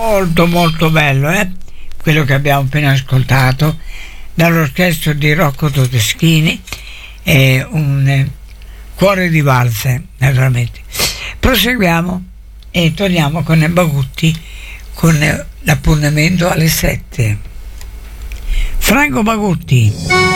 Molto molto bello, quello che abbiamo appena ascoltato dall'orchestra di Rocco Todeschini, è un cuore di valse, naturalmente. Proseguiamo e torniamo con Bagutti, con l'appuntamento alle 7. Franco Bagutti.